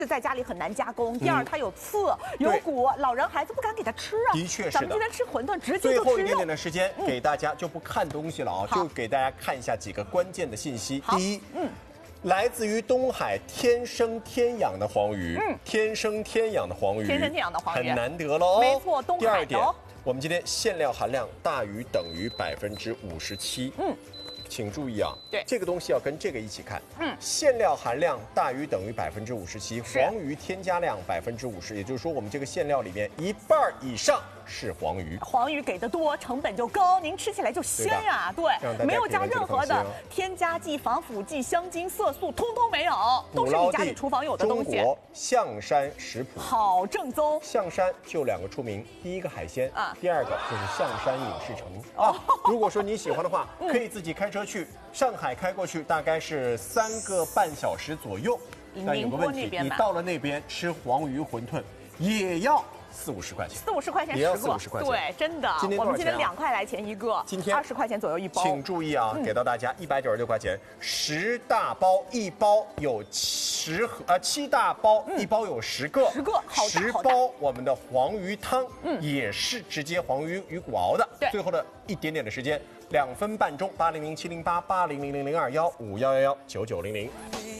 是在家里很难加工，第二它有刺有骨，老人孩子不敢给它吃啊。 的确是的。 咱们今天吃馄饨直接就吃肉。 最后一点点的时间，给大家就不看东西了啊，就给大家看一下几个关键的信息。第一，来自于东海天生天养的黄鱼，天生天养的黄鱼，很难得喽。 没错，东海的。 第二点，我们今天馅料含量大于等于57%。请注意啊， 对， 这个东西要跟这个一起看。馅料含量大于等于57%，黄鱼添加量50%，也就是说我们这个馅料里面1半以上是黄鱼。 黄鱼给的多，成本就高，您吃起来就鲜呀。对，没有加任何的添加剂、防腐剂、香精、色素，通通没有，都是你家里厨房有的东西。 中国象山食谱， 好正宗。 象山就2个出名，第一个海鲜，第二个就是象山影视城啊。如果说你喜欢的话，可以自己开车去上海开过去，大概是3个半小时左右。但有个问题，你到了那边吃黄鱼馄饨也要40-50块钱 ，40-50块钱也要 10个 40-50块钱。 对，真的。我们今天2块来钱一个，今天20块钱左右一包。 请注意啊，给到大家196块钱，10大包，1包有7大包，1包有10个 ，10个，好大 ，10包我们的黄鱼汤，也是直接黄鱼鱼骨熬的。 对， 最后的一点点的时间，2分半钟，800-708-800-00215119900。